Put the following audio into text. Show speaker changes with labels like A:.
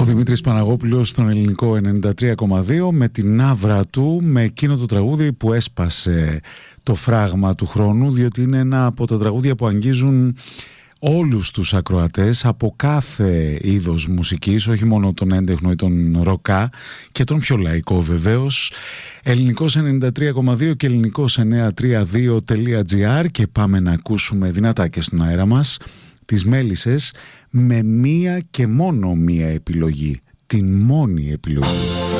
A: Ο Δημήτρης Παναγόπουλος στον ελληνικό 93,2 με την άβρα του, με εκείνο το τραγούδι που έσπασε το φράγμα του χρόνου, διότι είναι ένα από τα τραγούδια που αγγίζουν όλους τους ακροατές από κάθε είδος μουσικής, όχι μόνο τον έντεχνο ή τον ροκά και τον πιο λαϊκό βεβαίως. Ελληνικός 93,2 και ελληνικός 932.gr, και πάμε να ακούσουμε δυνατά και στον αέρα μας τις Μέλισσες με μία και μόνο μία επιλογή, την μόνη επιλογή.